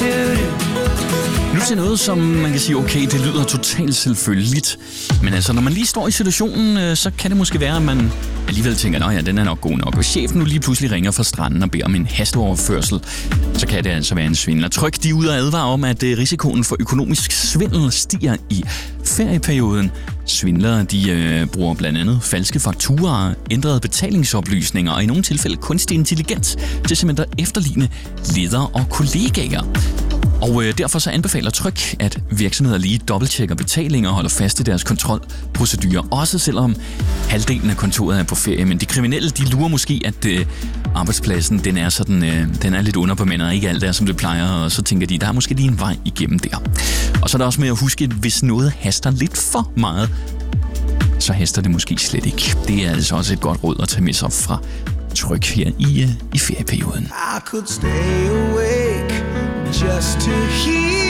to do. Nu til noget, som man kan sige, okay, det lyder totalt selvfølgeligt. Men altså, når man lige står i situationen, så kan det måske være, at man alligevel tænker, ja, den er nok god nok. Hvis chefen nu lige pludselig ringer fra stranden og beder om en hasteoverførsel, så kan det altså være en svindler. Tryg, de er ude og advare om, at risikoen for økonomisk svindel stiger i ferieperioden. Svindlere, de bruger blandt andet falske fakturaer, ændrede betalingsoplysninger og i nogle tilfælde kunstig intelligens til simpelthen at efterligne ledere og kollegaer. Og derfor så anbefaler Tryg, at virksomheder lige dobbelttjekker betalinger og holder fast i deres kontrolprocedurer, også selvom halvdelen af kontoret er på ferie. Men de kriminelle, de lurer måske, at arbejdspladsen den er sådan, den er lidt underbemandet, og ikke alt er, som det plejer, og så tænker de, der er måske lige en vej igennem der. Og så er der også med at huske, at hvis noget haster lidt for meget, så haster det måske slet ikke. Det er altså også et godt råd at tage med sig fra Tryg her i ferieperioden. I could stay awake just to hear